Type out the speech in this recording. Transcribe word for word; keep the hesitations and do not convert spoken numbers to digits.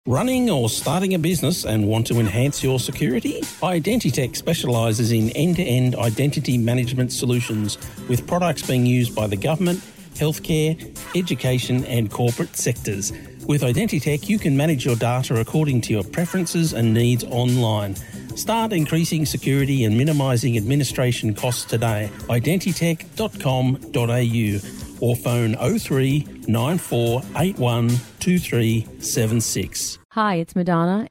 Running or starting a business and want to enhance your security? Identitech specialises in end-to-end identity management solutions with products being used by the government, healthcare, education and corporate sectors. With Identitech, you can manage your data according to your preferences and needs online. Start increasing security and minimising administration costs today. identitech dot com dot a u or phone oh three nine four eight one two three seven six. Hi, it's Madonna,